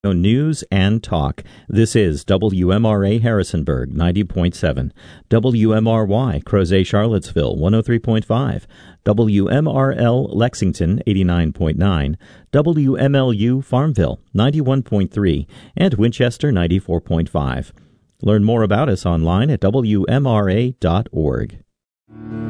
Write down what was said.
News and talk. This is WMRA Harrisonburg 90.7, WMRY Crozet Charlottesville 103.5, WMRL Lexington 89.9, WMLU Farmville 91.3, and Winchester 94.5. Learn more about us online at WMRA.org.